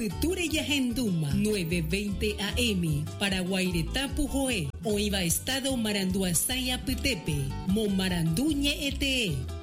Puture Yahenduma 9:20 AM para Guairetá Pujoé o Iba Estado Maranduasaya Pitepe Momaranduñe ETE